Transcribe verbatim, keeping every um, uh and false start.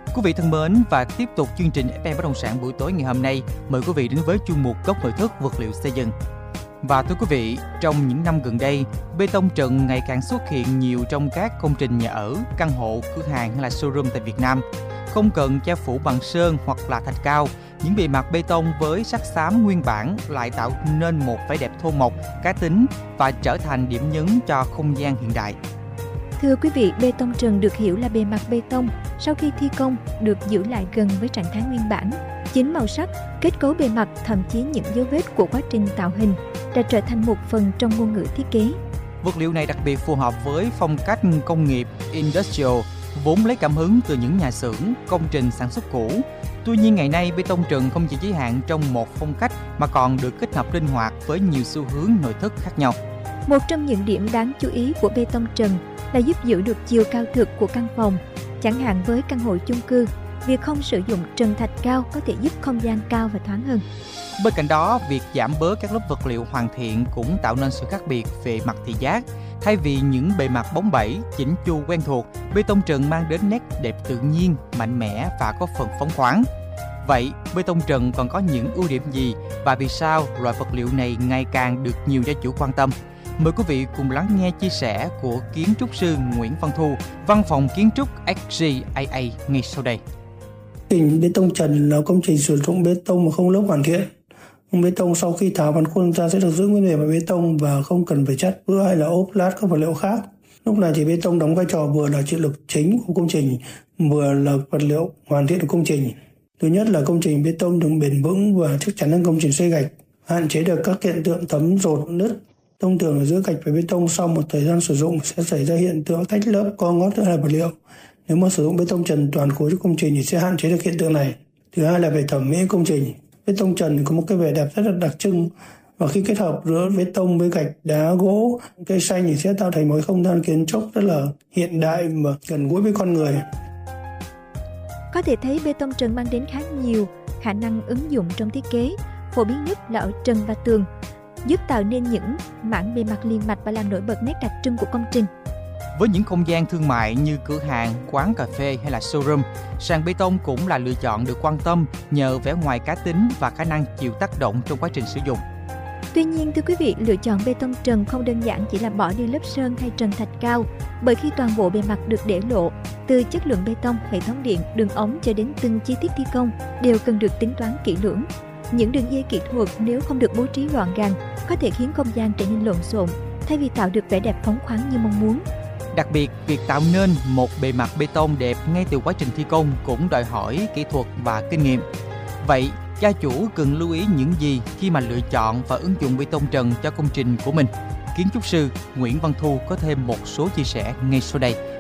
Quý vị thân mến, và tiếp tục chương trình ép em Bất động sản buổi tối ngày hôm nay, mời quý vị đến với chuyên mục Góc nội thất vật liệu xây dựng. Và thưa quý vị, trong những năm gần đây, bê tông trần ngày càng xuất hiện nhiều trong các công trình nhà ở, căn hộ, cửa hàng hay là showroom tại Việt Nam. Không cần che phủ bằng sơn hoặc là thạch cao, những bề mặt bê tông với sắc xám nguyên bản lại tạo nên một vẻ đẹp thô mộc, cá tính và trở thành điểm nhấn cho không gian hiện đại. Thưa quý vị, bê tông trần được hiểu là bề mặt bê tông sau khi thi công được giữ lại gần với trạng thái nguyên bản. Chính màu sắc, kết cấu bề mặt, thậm chí những dấu vết của quá trình tạo hình đã trở thành một phần trong ngôn ngữ thiết kế. Vật liệu này đặc biệt phù hợp với phong cách công nghiệp industrial, vốn lấy cảm hứng từ những nhà xưởng, công trình sản xuất cũ. Tuy nhiên ngày nay, bê tông trần không chỉ giới hạn trong một phong cách mà còn được kết hợp linh hoạt với nhiều xu hướng nội thất khác nhau. Một trong những điểm đáng chú ý của bê tông trần là giúp giữ được chiều cao thực của căn phòng. Chẳng hạn với căn hộ chung cư, việc không sử dụng trần thạch cao có thể giúp không gian cao và thoáng hơn. Bên cạnh đó, việc giảm bớt các lớp vật liệu hoàn thiện cũng tạo nên sự khác biệt về mặt thị giác. Thay vì những bề mặt bóng bẩy, chỉnh chu quen thuộc, bê tông trần mang đến nét đẹp tự nhiên, mạnh mẽ và có phần phóng khoáng. Vậy, bê tông trần còn có những ưu điểm gì và vì sao loại vật liệu này ngày càng được nhiều gia chủ quan tâm? Mời quý vị cùng lắng nghe chia sẻ của kiến trúc sư Nguyễn Văn Thu, Văn phòng Kiến trúc ích giê a a ngay sau đây. Trình bê tông trần là công trình sử dụng bê tông mà không lớp hoàn thiện. Bê tông sau khi tháo ván khuôn ra sẽ được giữ nguyên bề mặt bê tông và không cần phải chất vữa hay là ốp lát các vật liệu khác. Lúc này thì bê tông đóng vai trò vừa là chịu lực chính của công trình, vừa là vật liệu hoàn thiện của công trình. Thứ nhất là công trình bê tông được bền vững và chắc chắn hơn công trình xây gạch, hạn chế được các hiện tượng thấm rột nứt. Thông thường ở giữa gạch và bê tông sau một thời gian sử dụng sẽ xảy ra hiện tượng tách lớp co ngót hay là vật liệu. Nếu mà sử dụng bê tông trần toàn khối cho công trình thì sẽ hạn chế được hiện tượng này. Thứ hai là về thẩm mỹ công trình. Bê tông trần có một cái vẻ đẹp rất là đặc trưng, và khi kết hợp giữa bê tông với gạch, đá, gỗ, cây xanh thì sẽ tạo thành một không gian kiến trúc rất là hiện đại và gần gũi với con người. Có thể thấy bê tông trần mang đến khá nhiều khả năng ứng dụng trong thiết kế. Phổ biến nhất là ở trần và tường, giúp tạo nên những mảng bề mặt liền mạch và làm nổi bật nét đặc trưng của công trình. Với những không gian thương mại như cửa hàng, quán cà phê hay là showroom, sàn bê tông cũng là lựa chọn được quan tâm nhờ vẻ ngoài cá tính và khả năng chịu tác động trong quá trình sử dụng. Tuy nhiên, thưa quý vị, lựa chọn bê tông trần không đơn giản chỉ là bỏ đi lớp sơn hay trần thạch cao, bởi khi toàn bộ bề mặt được để lộ, từ chất lượng bê tông, hệ thống điện, đường ống cho đến từng chi tiết thi công đều cần được tính toán kỹ lưỡng. Những đường dây kỹ thuật nếu không được bố trí gọn gàng có thể khiến không gian trở nên lộn xộn, thay vì tạo được vẻ đẹp phóng khoáng như mong muốn. Đặc biệt, việc tạo nên một bề mặt bê tông đẹp ngay từ quá trình thi công cũng đòi hỏi kỹ thuật và kinh nghiệm. Vậy, gia chủ cần lưu ý những gì khi mà lựa chọn và ứng dụng bê tông trần cho công trình của mình? Kiến trúc sư Nguyễn Văn Thu có thêm một số chia sẻ ngay sau đây.